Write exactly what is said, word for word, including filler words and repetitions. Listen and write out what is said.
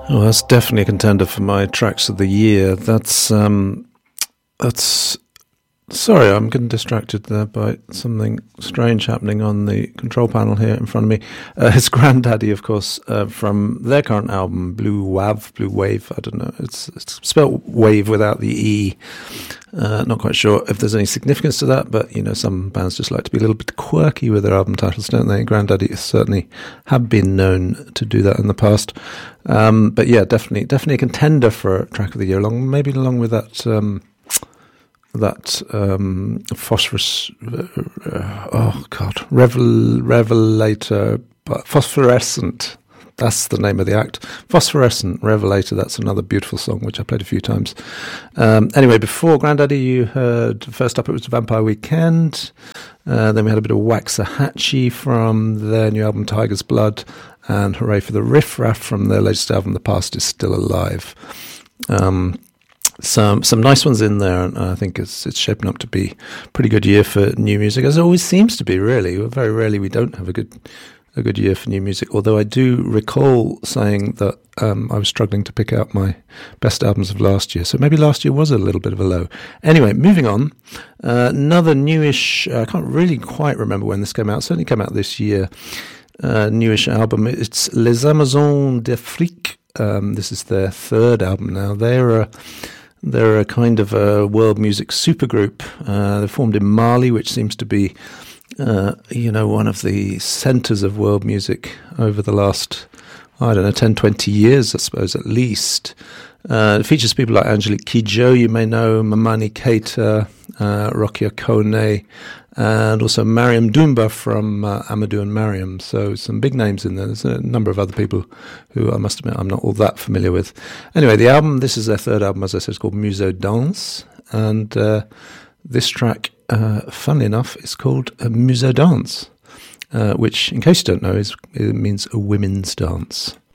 Oh, that's definitely a contender for my tracks of the year. That's um, that's. Sorry, I'm getting distracted there by something strange happening on the control panel here in front of me. Uh, it's Grandaddy, of course, uh, from their current album, Blue Wav, Blue Wave. I don't know. It's, it's spelled wave without the E. Uh, not quite sure if there's any significance to that, but, you know, some bands just like to be a little bit quirky with their album titles, don't they? Grandaddy certainly have been known to do that in the past. Um, but yeah, definitely, definitely a contender for a track of the year, along maybe along with that... Um, that um, phosphorus, uh, oh God, Revel, Revelator, Phosphorescent, that's the name of the act. Phosphorescent, Revelator, that's another beautiful song, which I played a few times. Um, anyway, before Grandaddy, you heard, first up it was Vampire Weekend, uh, then we had a bit of Waxahachie from their new album Tiger's Blood, and Hooray for the Riff Raff from their latest album The Past Is Still Alive. Um... Some some nice ones in there, and I think it's it's shaping up to be a pretty good year for new music, as it always seems to be. Really, very rarely we don't have a good a good year for new music. Although I do recall saying that um, I was struggling to pick out my best albums of last year, so maybe last year was a little bit of a low. Anyway, moving on, uh, another newish. I can't really quite remember when this came out. It certainly came out this year. Uh, newish album. It's Les Amazones d'Afrique. Um, this is their third album now. They're a They're a kind of a world music supergroup. Uh, they're formed in Mali, which seems to be, uh, you know, one of the centres of world music over the last, I don't know, ten, twenty years, I suppose, at least. Uh, it features people like Angelique Kidjo, you may know, Mamani Keita, uh, Rokia Kone, and also Mariam Dumba from uh, Amadou and Mariam. So some big names in there. There's a number of other people who I must admit I'm not all that familiar with. Anyway, the album, this is their third album, as I said, it's called Muso Dance. And uh, this track, uh, funnily enough, is called uh, Muso Dance, uh, which, in case you don't know, is it means a women's dance.